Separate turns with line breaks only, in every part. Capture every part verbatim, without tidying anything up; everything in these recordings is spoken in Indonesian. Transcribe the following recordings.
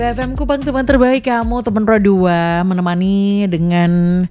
F M Kupang, teman terbaik kamu, teman Pro dua, menemani dengan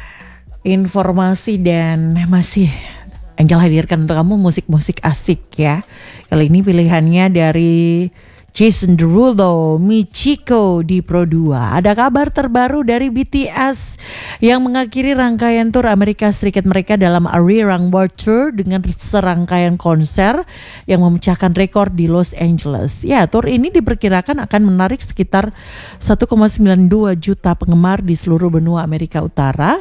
informasi dan masih Angel hadirkan untuk kamu musik-musik asik ya. Kali ini pilihannya dari Jason Derulo, Michiko di Pro dua. Ada kabar terbaru dari B T S yang mengakhiri rangkaian tur Amerika Serikat mereka dalam Arirang World Tour dengan serangkaian konser yang memecahkan rekor di Los Angeles. Ya, tur ini diperkirakan akan menarik sekitar satu koma sembilan dua juta penggemar di seluruh benua Amerika Utara.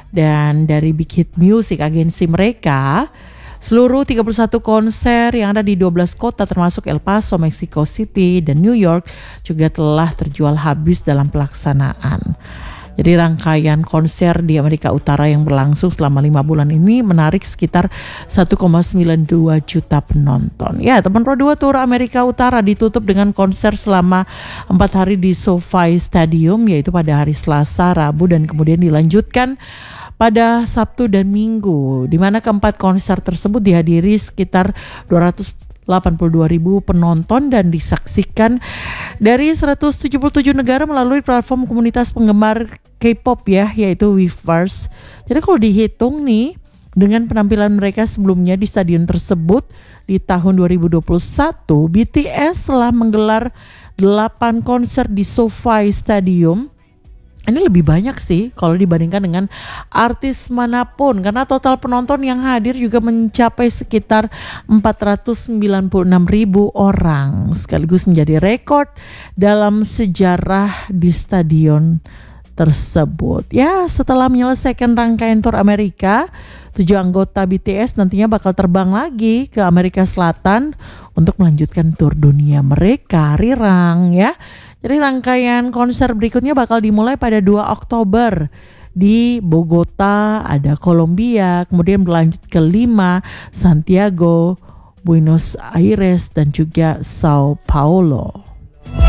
Dan dari Big Hit Music, agensi mereka, seluruh tiga puluh satu konser yang ada di dua belas kota termasuk El Paso, Mexico City, dan New York juga telah terjual habis dalam pelaksanaan. Jadi rangkaian konser di Amerika Utara yang berlangsung selama lima bulan ini menarik sekitar satu koma sembilan dua juta penonton. Ya, teman Pro dua Tour Amerika Utara ditutup dengan konser selama empat hari di SoFi Stadium, yaitu pada hari Selasa, Rabu, dan kemudian dilanjutkan pada Sabtu dan Minggu, di mana keempat konser tersebut dihadiri sekitar dua ratus delapan puluh dua ribu penonton dan disaksikan dari seratus tujuh puluh tujuh negara melalui platform komunitas penggemar K-pop ya, yaitu Weverse. Jadi kalau dihitung nih, dengan penampilan mereka sebelumnya di stadion tersebut di tahun dua ribu dua puluh satu, B T S telah menggelar delapan konser di SoFi Stadium. Ini lebih banyak sih kalau dibandingkan dengan artis manapun, karena total penonton yang hadir juga mencapai sekitar empat ratus sembilan puluh enam ribu orang, sekaligus menjadi rekor dalam sejarah di stadion tersebut. Ya, setelah menyelesaikan rangkaian tur Amerika, tujuh anggota B T S nantinya bakal terbang lagi ke Amerika Selatan untuk melanjutkan tur dunia mereka, Rirang ya. Jadi rangkaian konser berikutnya bakal dimulai pada dua Oktober di Bogota, ada Kolombia, kemudian berlanjut ke Lima, Santiago, Buenos Aires, dan juga Sao Paulo.